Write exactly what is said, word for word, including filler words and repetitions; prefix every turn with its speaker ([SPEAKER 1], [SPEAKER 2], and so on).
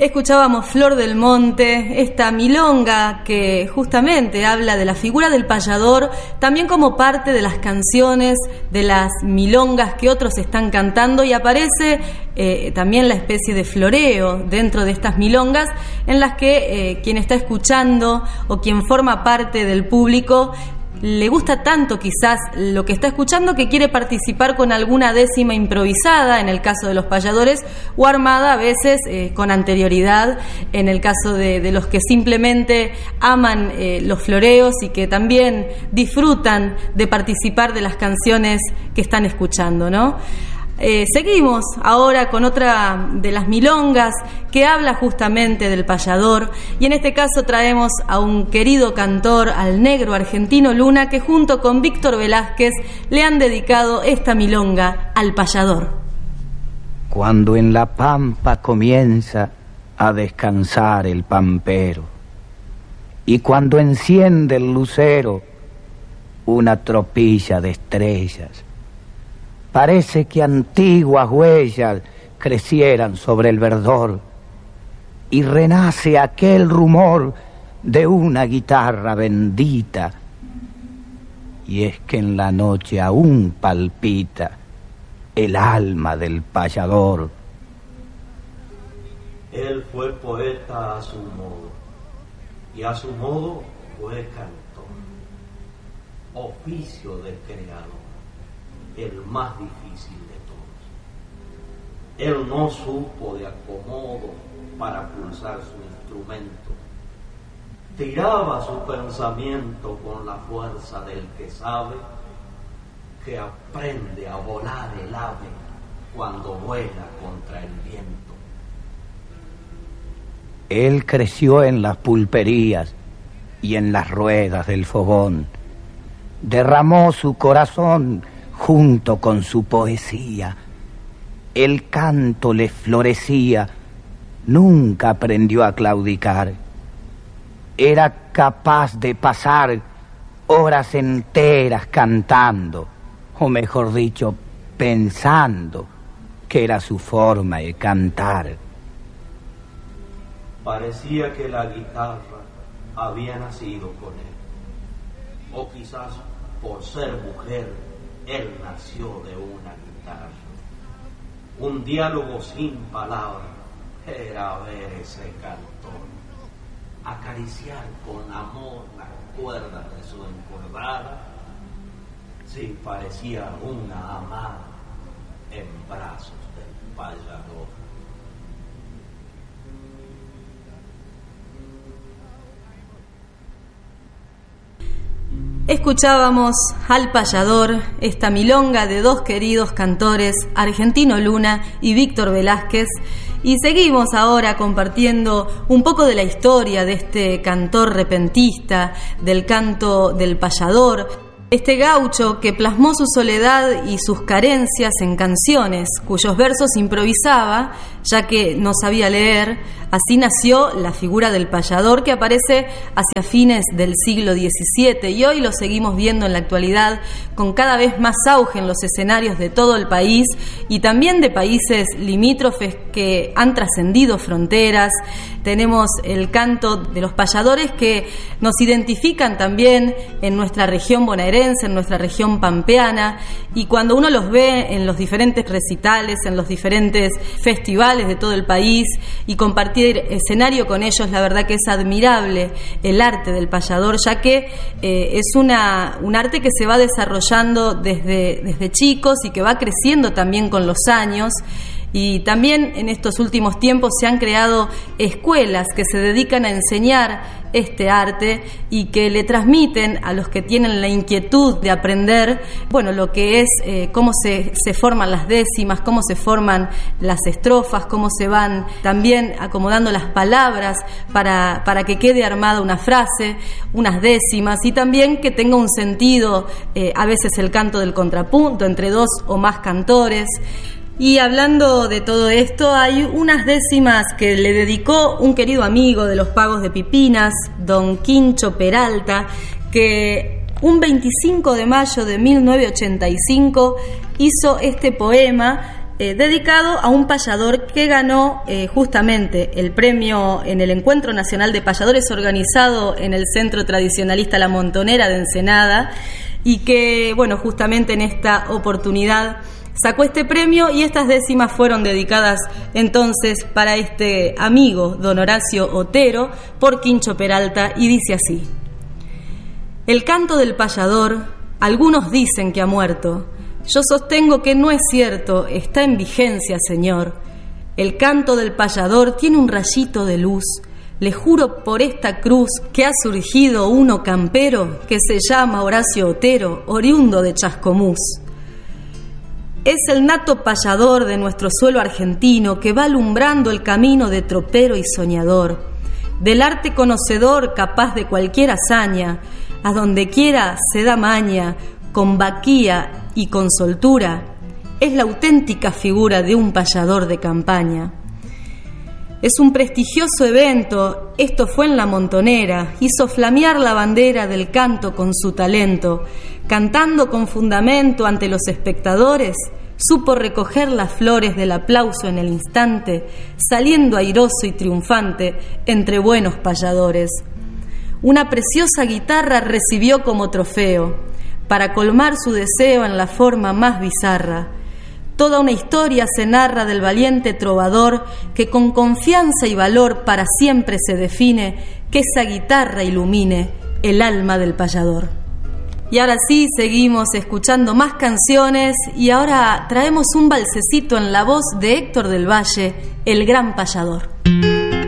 [SPEAKER 1] Escuchábamos Flor del Monte, esta milonga que justamente habla de la figura del payador, también como parte de las canciones, de las milongas que otros están cantando, y aparece eh, también la especie de floreo dentro de estas milongas, en las que eh, quien está escuchando o quien forma parte del público le gusta tanto quizás lo que está escuchando que quiere participar con alguna décima improvisada, en el caso de los payadores, o armada a veces eh, con anterioridad, en el caso de, de los que simplemente aman eh, los floreos y que también disfrutan de participar de las canciones que están escuchando, ¿no? Eh, seguimos ahora con otra de las milongas que habla justamente del payador, y en este caso traemos a un querido cantor, al negro Argentino Luna, que junto con Víctor Velázquez le han dedicado esta milonga al payador.
[SPEAKER 2] Cuando en la pampa comienza a descansar el pampero, y cuando enciende el lucero una tropilla de estrellas, parece que antiguas huellas crecieran sobre el verdor y renace aquel rumor de una guitarra bendita. Y es que en la noche aún palpita el alma del payador.
[SPEAKER 3] Él fue poeta a su modo, y a su modo fue cantor, oficio del creador, el más difícil de todos. Él no supo de acomodo para pulsar su instrumento. Tiraba su pensamiento con la fuerza del que sabe que aprende a volar el ave cuando vuela contra el viento.
[SPEAKER 2] Él creció en las pulperías y en las ruedas del fogón. Derramó su corazón junto con su poesía. El canto le florecía, nunca aprendió a claudicar. Era capaz de pasar horas enteras cantando, o mejor dicho, pensando, que era su forma de cantar.
[SPEAKER 3] Parecía que la guitarra había nacido con él, o quizás por ser mujer, él nació de una guitarra. Un diálogo sin palabras era ver ese cantor acariciar con amor las cuerdas de su encordada. Sí, parecía una amada en brazos del payador.
[SPEAKER 1] Escuchábamos al payador, esta milonga de dos queridos cantores, Argentino Luna y Víctor Velázquez, y seguimos ahora compartiendo un poco de la historia de este cantor repentista, del canto del payador, este gaucho que plasmó su soledad y sus carencias en canciones, cuyos versos improvisaba, ya que no sabía leer. Así nació la figura del payador, que aparece hacia fines del siglo diecisiete, y hoy lo seguimos viendo en la actualidad con cada vez más auge en los escenarios de todo el país y también de países limítrofes que han trascendido fronteras. Tenemos el canto de los payadores que nos identifican también en nuestra región bonaerense, en nuestra región pampeana, y cuando uno los ve en los diferentes recitales, en los diferentes festivales de todo el país, y compartir escenario con ellos, la verdad que es admirable el arte del payador, ya que eh, es una, un arte que se va desarrollando desde, desde chicos y que va creciendo también con los años. Y también en estos últimos tiempos se han creado escuelas que se dedican a enseñar este arte y que le transmiten a los que tienen la inquietud de aprender, bueno, lo que es eh, cómo se, se forman las décimas, cómo se forman las estrofas, cómo se van también acomodando las palabras para, para que quede armada una frase, unas décimas, y también que tenga un sentido, eh, a veces el canto del contrapunto entre dos o más cantores. Y hablando de todo esto, hay unas décimas que le dedicó un querido amigo de los pagos de Pipinas, don Quincho Peralta, que un veinticinco de mayo de mil novecientos ochenta y cinco hizo este poema eh, dedicado a un payador que ganó eh, justamente el premio en el Encuentro Nacional de Payadores organizado en el Centro Tradicionalista La Montonera de Ensenada, y que, bueno, justamente en esta oportunidad sacó este premio, y estas décimas fueron dedicadas entonces para este amigo, don Horacio Otero, por Quincho Peralta, y dice así: el canto del payador, algunos dicen que ha muerto. Yo sostengo que no es cierto, está en vigencia, señor. El canto del payador tiene un rayito de luz. Le juro por esta cruz que ha surgido uno campero que se llama Horacio Otero, oriundo de Chascomús. Es el nato payador de nuestro suelo argentino que va alumbrando el camino de tropero y soñador, del arte conocedor capaz de cualquier hazaña, a donde quiera se da maña, con vaquía y con soltura, es la auténtica figura de un payador de campaña. Es un prestigioso evento, esto fue en La Montonera, hizo flamear la bandera del canto con su talento, cantando con fundamento ante los espectadores, supo recoger las flores del aplauso en el instante, saliendo airoso y triunfante entre buenos payadores. Una preciosa guitarra recibió como trofeo, para colmar su deseo en la forma más bizarra. Toda una historia se narra del valiente trovador que con confianza y valor para siempre se define, que esa guitarra ilumine el alma del payador. Y ahora sí, seguimos escuchando más canciones, y ahora traemos un balsecito en la voz de Héctor del Valle, el gran payador.